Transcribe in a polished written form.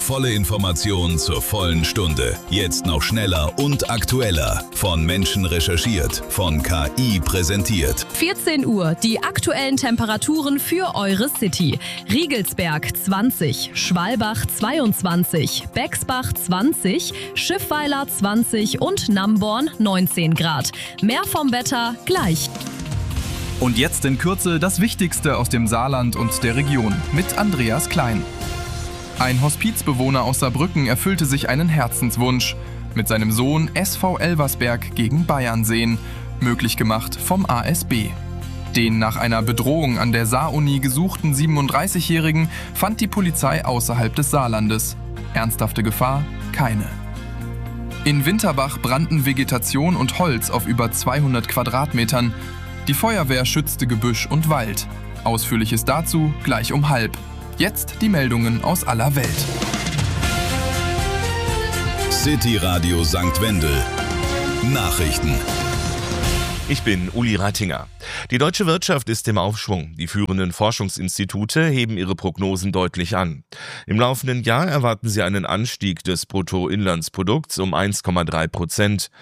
Volle Informationen zur vollen Stunde. Jetzt noch schneller und aktueller. Von Menschen recherchiert, von KI präsentiert. 14 Uhr, die aktuellen Temperaturen für eure City. Riegelsberg 20, Schwalbach 22, Bexbach 20, Schiffweiler 20 und Namborn 19 Grad. Mehr vom Wetter gleich. Und jetzt in Kürze das Wichtigste aus dem Saarland und der Region mit Andreas Klein. Ein Hospizbewohner aus Saarbrücken erfüllte sich einen Herzenswunsch. Mit seinem Sohn SV Elversberg gegen Bayern sehen. Möglich gemacht vom ASB. Den nach einer Bedrohung an der Saar-Uni gesuchten 37-Jährigen fand die Polizei außerhalb des Saarlandes. Ernsthafte Gefahr? Keine. In Winterbach brannten Vegetation und Holz auf über 200 Quadratmetern. Die Feuerwehr schützte Gebüsch und Wald. Ausführliches dazu gleich um 12:30. Jetzt die Meldungen aus aller Welt. City Radio St. Wendel. Nachrichten. Ich bin Uli Reitinger. Die deutsche Wirtschaft ist im Aufschwung. Die führenden Forschungsinstitute heben ihre Prognosen deutlich an. Im laufenden Jahr erwarten sie einen Anstieg des Bruttoinlandsprodukts um 1,3%.